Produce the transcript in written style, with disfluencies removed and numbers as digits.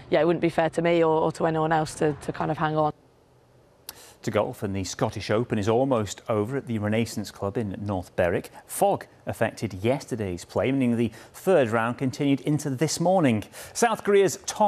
yeah, it wouldn't be fair to me or to anyone else to kind of hang on. To golf, and the Scottish Open is almost over at the Renaissance Club in North Berwick. Fog affected yesterday's play, meaning the third round continued into this morning. South Korea's Tom